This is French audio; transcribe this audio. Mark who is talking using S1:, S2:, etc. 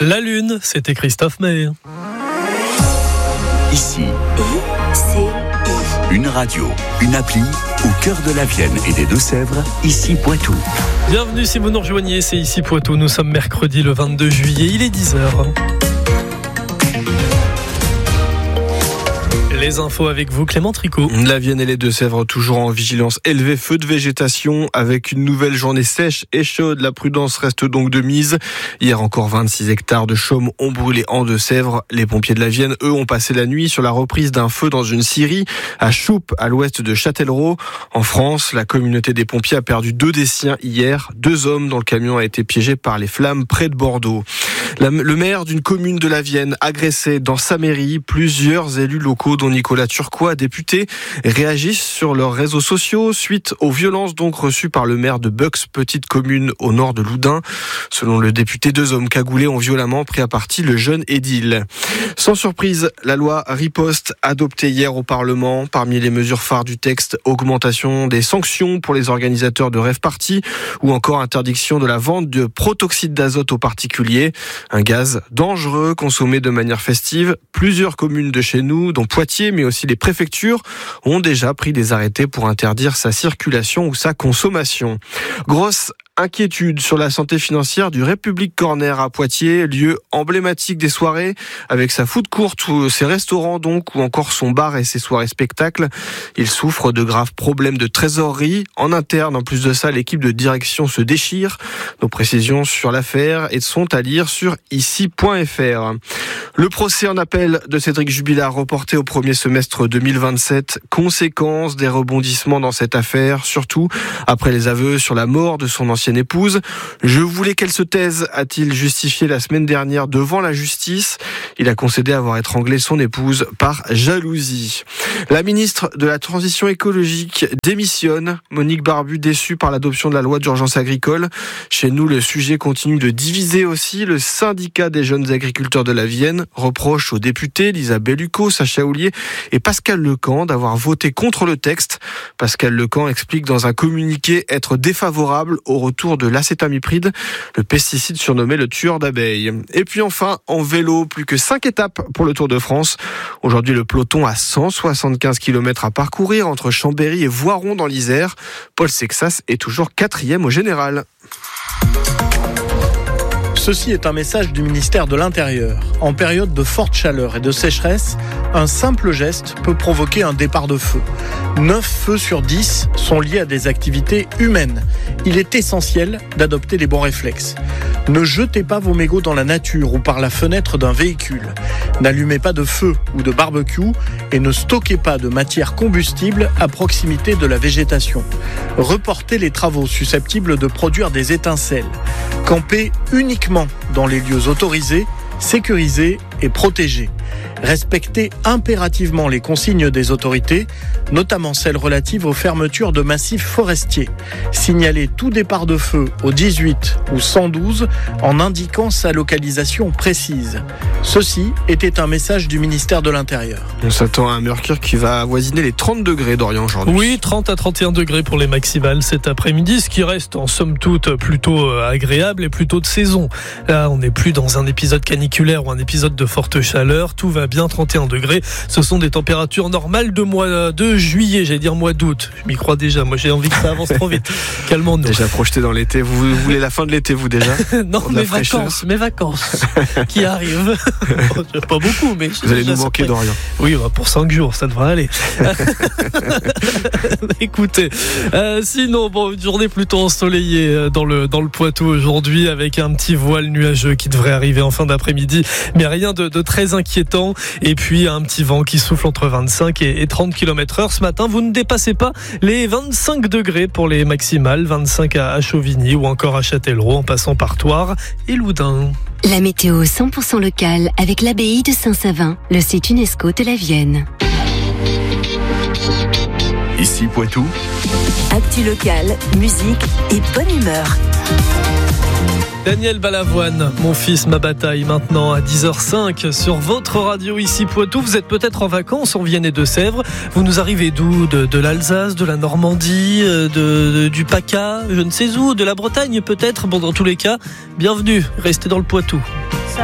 S1: La Lune, c'était Christophe Maé.
S2: Ici, une radio, une appli au cœur de la Vienne et des Deux-Sèvres, ici Poitou.
S1: Bienvenue si vous nous rejoignez, c'est ici Poitou. Nous sommes mercredi le 22 juillet, il est 10h. Les infos avec vous, Clément Tricot.
S3: La Vienne et les Deux-Sèvres toujours en vigilance élevée, feu de végétation avec une nouvelle journée sèche et chaude. La prudence reste donc de mise. Hier encore 26 hectares de chaume ont brûlé en Deux-Sèvres. Les pompiers de la Vienne, eux, ont passé la nuit sur la reprise d'un feu dans une scierie à Choupe, à l'ouest de Châtellerault. En France, la communauté des pompiers a perdu 2 des siens hier. 2 hommes dont le camion a été piégé par les flammes près de Bordeaux. Le maire d'une commune de la Vienne agressé dans sa mairie. Plusieurs élus locaux dont Nicolas Turquois, député, réagissent sur leurs réseaux sociaux suite aux violences donc reçues par le maire de Bucks, petite commune au nord de Loudun. Selon le député, 2 hommes cagoulés ont violemment pris à partie le jeune édile. Sans surprise, la loi Riposte adoptée hier au Parlement. Parmi les mesures phares du texte, augmentation des sanctions pour les organisateurs de rave-party ou encore interdiction de la vente de protoxyde d'azote aux particuliers. Un gaz dangereux consommé de manière festive. Plusieurs communes de chez nous, dont Poitiers, mais aussi les préfectures, ont déjà pris des arrêtés pour interdire sa circulation ou sa consommation. Grosse inquiétude sur la santé financière du République Corner à Poitiers, lieu emblématique des soirées, avec sa food court, ses restaurants donc, ou encore son bar et ses soirées spectacles. Il souffre de graves problèmes de trésorerie. En interne, en plus de ça, l'équipe de direction se déchire. Nos précisions sur l'affaire sont à lire sur ici.fr. Le procès en appel de Cédric Jubilard reporté au premier semestre 2027. Conséquence des rebondissements dans cette affaire, surtout après les aveux sur la mort de son ancienne épouse. Je voulais qu'elle se taise, a-t-il justifié la semaine dernière devant la justice. Il a concédé avoir étranglé son épouse par jalousie. La ministre de la Transition écologique démissionne. Monique Barbu, déçue par l'adoption de la loi d'urgence agricole. Chez nous, le sujet continue de diviser aussi. Le syndicat des jeunes agriculteurs de la Vienne reproche aux députés Lisa Bellucco, Sacha Houlier et Pascal Lecamp d'avoir voté contre le texte. Pascal Lecamp explique dans un communiqué être défavorable au retour de l'acétamipride, le pesticide surnommé le tueur d'abeilles. Et puis enfin, en vélo, plus que 5 étapes pour le Tour de France. Aujourd'hui, le peloton a 175 km à parcourir entre Chambéry et Voiron dans l'Isère. Paul Sexas est toujours 4e au général.
S4: Ceci est un message du ministère de l'Intérieur. En période de forte chaleur et de sécheresse, un simple geste peut provoquer un départ de feu. 9 feux sur 10 sont liés à des activités humaines. Il est essentiel d'adopter les bons réflexes. Ne jetez pas vos mégots dans la nature ou par la fenêtre d'un véhicule. N'allumez pas de feu ou de barbecue et ne stockez pas de matière combustible à proximité de la végétation. Reportez les travaux susceptibles de produire des étincelles. Campez uniquement dans les lieux autorisés, sécurisés et protégés. Respectez impérativement les consignes des autorités, notamment celles relatives aux fermetures de massifs forestiers. Signalez tout départ de feu au 18 ou 112 en indiquant sa localisation précise. Ceci était un message du ministère de l'Intérieur.
S3: On s'attend à un mercure qui va avoisiner les 30 degrés d'Orient aujourd'hui.
S1: Oui, 30 à 31 degrés pour les maximales cet après-midi, ce qui reste en somme toute plutôt agréable et plutôt de saison. Là, on n'est plus dans un épisode caniculaire ou un épisode de forte chaleur, tout va bien, 31 degrés. Ce sont des températures normales de mois de juillet, j'allais dire mois d'août. Je m'y crois déjà, moi j'ai envie que ça avance trop vite. Calmons-nous.
S3: Déjà projeté dans l'été, vous voulez la fin de l'été vous déjà?
S1: Non, mes vacances qui arrivent. Pas beaucoup, mais...
S3: Vous allez nous manquer d'Orient.
S1: Oui, pour 5 jours, ça devrait aller. Écoutez, sinon, une journée plutôt ensoleillée dans le Poitou aujourd'hui, avec un petit voile nuageux qui devrait arriver en fin d'après-midi, mais rien de très inquiétant. Et puis un petit vent qui souffle entre 25 et 30 km/h. Ce matin, vous ne dépassez pas les 25 degrés pour les maximales, 25 à Chauvigny ou encore à Châtellerault, en passant par Thouars et Loudun.
S5: La météo 100% locale avec l'abbaye de Saint-Savin, le site UNESCO de la Vienne.
S2: Ici Poitou.
S6: Actu locale, musique et bonne humeur.
S1: Daniel Balavoine, Mon fils, ma bataille, maintenant à 10h05 sur votre radio ici Poitou. Vous êtes peut-être en vacances en Vienne et Deux-Sèvres. Vous nous arrivez d'où? De l'Alsace, de la Normandie, du PACA, je ne sais où, de la Bretagne peut-être. Bon, dans tous les cas, bienvenue, restez dans le Poitou.